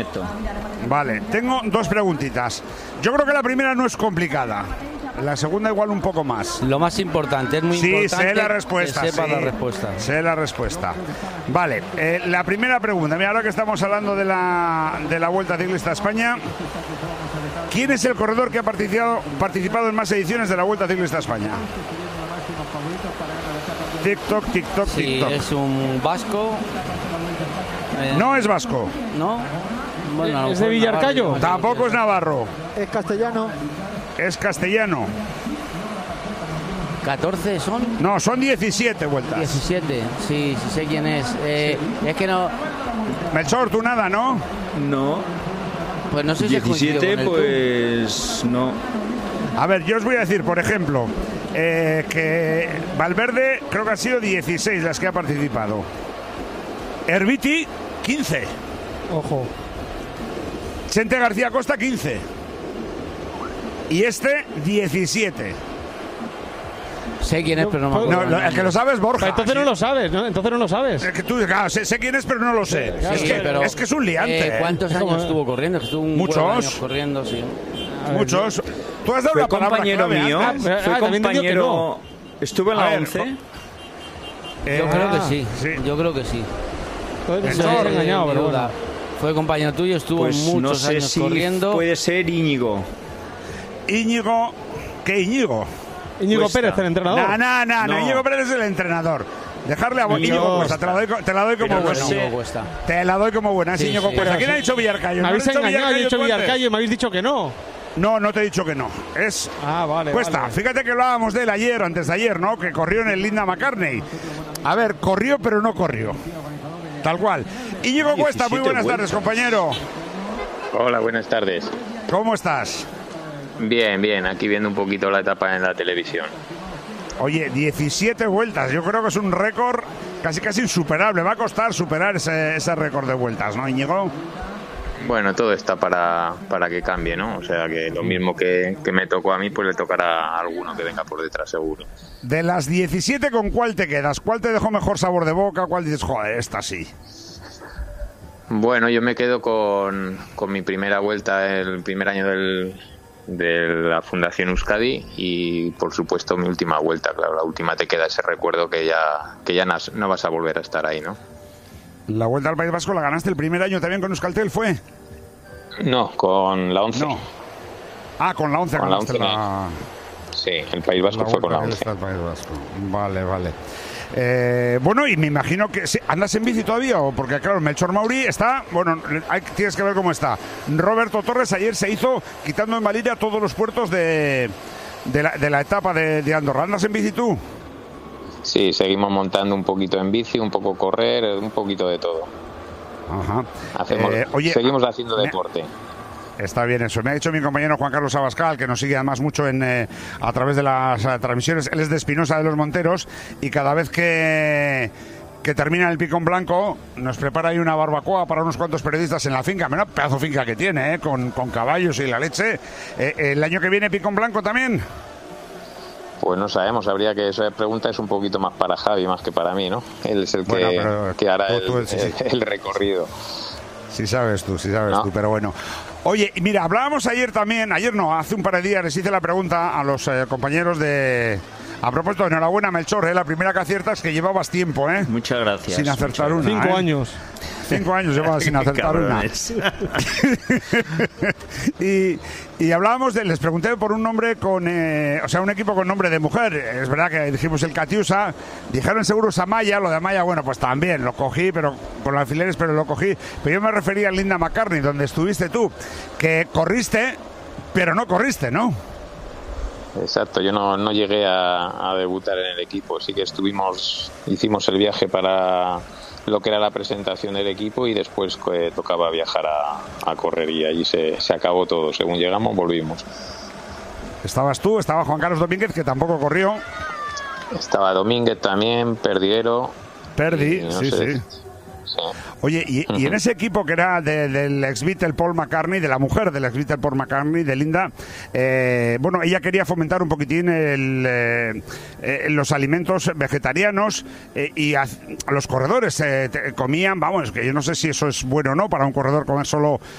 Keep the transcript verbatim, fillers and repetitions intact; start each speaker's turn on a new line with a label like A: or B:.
A: Vale, tengo dos preguntitas. Yo creo que la primera no es complicada. La segunda igual un poco más.
B: Lo más importante, es muy
A: sí,
B: importante
A: sé la respuesta,
B: que sepa
A: sí,
B: la respuesta.
A: Sé la respuesta. Vale, eh, la primera pregunta. Mira, ahora que estamos hablando de la, de la Vuelta Ciclista a España, ¿quién es el corredor que ha participado, participado en más ediciones de la Vuelta Ciclista a España? TikTok, TikTok,
B: sí,
A: TikTok.
B: Es un vasco.
A: Eh, no es vasco.
B: No.
C: Bueno, ¿es de Villarcayo?
A: Tampoco es navarro.
D: Es castellano.
A: Es castellano.
B: ¿catorce son?
A: No, son diecisiete vueltas.
B: diecisiete, sí, sí sé quién es. Eh, sí. Es que no...
A: Melchor, tú nada, ¿no?
E: No.
B: Pues no sé si
E: diecisiete, pues no.
A: A ver, yo os voy a decir, por ejemplo, eh, que Valverde creo que ha sido dieciséis las que ha participado. Herbiti, quince.
C: Ojo.
A: Chente García Costa, quince. Y este, diecisiete.
B: Sé quién es, pero no me acuerdo.
A: No, lo, el que lo sabes, Borja.
C: Entonces no lo sabes, ¿no? Entonces no lo sabes.
A: Es que tú, claro, sé, sé quién es, pero no lo sé.
B: Sí,
A: es,
B: sí,
A: que,
B: pero,
A: es que es un liante.
B: Eh, ¿Cuántos años ¿Cómo? estuvo corriendo? Estuvo un
A: Muchos.
B: Años corriendo, sí.
A: Muchos. Tú has dado
E: fue
A: una palabra
E: compañero
A: clave
E: mío.
A: antes.
E: Fue
C: Ah,
E: compañero.
C: No.
E: Estuvo en la once.
B: Eh, yo creo que sí.
A: sí.
B: Yo creo que sí.
C: Entonces no se engañado, pero bueno.
B: Fue compañero tuyo, estuvo
E: pues
B: muchos
E: no sé
B: años
E: si
B: corriendo.
E: Puede ser Íñigo.
A: Íñigo. ¿Qué Íñigo?
C: Íñigo
E: Cuesta.
C: Pérez, el entrenador.
A: No, no, no,
E: No.
A: Íñigo Pérez es el entrenador. Dejarle a Íñigo, Íñigo Cuesta, te la doy, te la doy como
E: Pero
A: buena.
E: no sé.
B: Cuesta.
A: Te la doy como buena, es
B: Sí,
A: Íñigo
B: sí.
A: Cuesta.
C: Pero
A: ¿Quién
C: sí.
A: ha dicho Villarcayo?
C: Me habéis
A: ¿No has dicho
C: engañado, yo he dicho
A: tú antes?
C: Villarcayo y me habéis dicho que no.
A: No, no te he dicho que no. Es
C: Ah, vale.
A: Cuesta.
C: Vale.
A: Fíjate que hablábamos de él ayer, antes de ayer, ¿no? Que corrió en el Linda McCartney. A ver, corrió pero no corrió. Tal cual. Íñigo Cuesta, muy buenas
E: vueltas.
A: tardes, compañero.
F: Hola, buenas tardes.
A: ¿Cómo estás?
F: Bien, bien, aquí viendo un poquito la etapa en la televisión.
A: Oye, diecisiete vueltas, yo creo que es un récord casi casi insuperable. Va a costar superar ese, ese récord de vueltas, ¿no, Íñigo?
F: Bueno, todo está para, para que cambie, ¿no? O sea, que lo mismo que, que me tocó a mí, pues le tocará a alguno que venga por detrás, seguro.
A: De las diecisiete, ¿con cuál te quedas? ¿Cuál te dejó mejor sabor de boca? ¿Cuál dices, joder, esta sí?
F: Bueno, yo me quedo con, con mi primera vuelta, el primer año del, de la Fundación Euskadi y, por supuesto, mi última vuelta. Claro, la última te queda ese recuerdo que ya, que ya nas, no vas a volver a estar ahí, ¿no?
A: La Vuelta al País Vasco la ganaste el primer año también con Euskaltel, ¿fue?
F: No, con la once.
A: No. Ah, con la once.
F: Con la
A: ganaste
F: once.
A: La...
F: Sí, el País Vasco
A: la
F: fue con la
A: Vuelta
F: once.
A: al País Vasco. Vale, vale. Eh, bueno, y me imagino que... ¿Andas en bici todavía? O porque, claro, Melchor Mauri está... Bueno, hay, tienes que ver cómo está. Roberto Torres ayer se hizo quitando en Valiria todos los puertos de, de, la, de la etapa de, de Andorra. ¿Andas en bici tú?
F: Sí, seguimos montando un poquito en bici, un poco correr, un poquito de todo.
A: Ajá.
F: Hacemos,
A: Eh, oye,
F: seguimos haciendo
A: me-
F: deporte.
A: Está bien eso. Me ha dicho mi compañero Juan Carlos Abascal, que nos sigue además mucho en eh, a través de las eh, transmisiones. Él es de Espinosa de los Monteros y cada vez que, que termina el Picón Blanco nos prepara ahí una barbacoa para unos cuantos periodistas en la finca. Menuda pedazo de finca que tiene, eh, con, con caballos y la leche. Eh, ¿El año que viene Picón Blanco también?
F: Pues no sabemos, habría que esa pregunta es un poquito más para Javi más que para mí, ¿no? Él es el que,
A: Bueno, pero
F: que hará
A: tú-
F: el,
A: tú- sí, sí.
F: el- el recorrido.
A: Sí sabes tú, sí sabes
F: No.
A: tú, pero bueno. Oye, y mira, hablábamos ayer también, ayer no, hace un par de días les hice la pregunta a los eh, compañeros de... A propósito, enhorabuena, Melchor, ¿eh? La primera que aciertas que llevabas tiempo, ¿eh?
E: Muchas gracias.
A: Sin acertar una.
C: Cinco
A: ¿eh?
C: años.
A: Cinco años llevaba sin acertar una.
E: Cabrones.
A: y, y hablábamos de, les pregunté por un nombre con, eh, o sea, un equipo con nombre de mujer. Es verdad que dijimos el Catiusa, dijeron seguro Amaya, lo de Amaya, bueno, pues también lo cogí, pero con alfileres, pero lo cogí. Pero yo me refería a Linda McCartney, donde estuviste tú, que corriste, pero no corriste, ¿no?
F: Exacto, yo no, no llegué a, a debutar en el equipo, sí que estuvimos, hicimos el viaje para lo que era la presentación del equipo y después eh, tocaba viajar a, a correr y allí se, se acabó todo. Según llegamos, volvimos.
A: Estabas tú, estaba Juan Carlos Domínguez, que tampoco corrió.
F: Estaba Domínguez también, Perdiguero.
A: Perdí,
F: y no
A: sí,
F: sé,
A: sí.
F: sí.
A: Oye, y, y en ese equipo que era de, del ex Beatle Paul McCartney, de la mujer del ex Beatle Paul McCartney, de Linda, eh, bueno, ella quería fomentar un poquitín el, eh, eh, los alimentos vegetarianos eh, y a, a los corredores eh, te, comían, vamos, que yo no sé si eso es bueno o no para un corredor comer solo